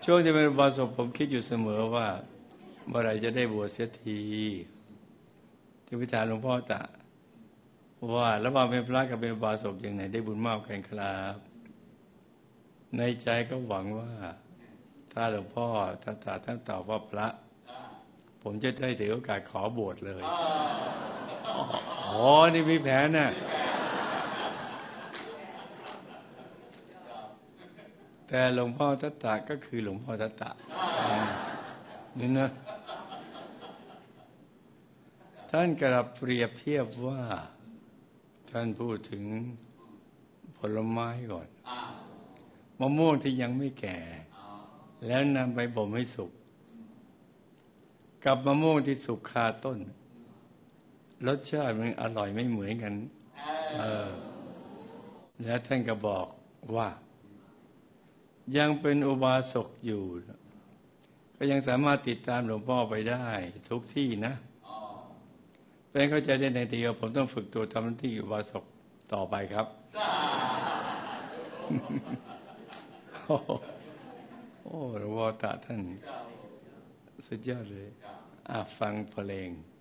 ช่วงที่เป็นอุบาสกผมคิดอยู่เสมอว่าเมื่อไหร่จะได้บวชเสียทีที่พิธานหลวงพ่อตะว่าระหว่างเป็นพระกับเป็นอุบาสกอย่างไหนได้บุญมากกันครับในใจก็หวังว่าถ้าหลวงพ่อท่านตอบว่าพระผมจะได้ถือโอกาสขอบวชเลยอ๋อนี่มีแผนน่ะแต่หลวงพ่อทัตตะก็คือหลวงพ่อทัตตะนี่นะท่านกลับเปรียบเทียบว่าท่านพูดถึงผลไม้ก่อนมะม่วงที่ยังไม่แก่แล้วนำไปบ่มให้สุกกับมะม่วงที่สุกคาต้นรสชาติมันอร่อยไม่เหมือนกันแล้วท่านก็บอกว่ายังเป็นอุบาสกอยู่ก็ยังสามารถติดตามหลวงพ่อไปได้ทุกที่นะเป็นเข้าใจได้ในทีว่าผมต้องฝึกตัวทำหน้าที่อุบาสกต่อไปครับโอ้หลวงพ่อตาท่านสุดยอดเลยฟังเพลง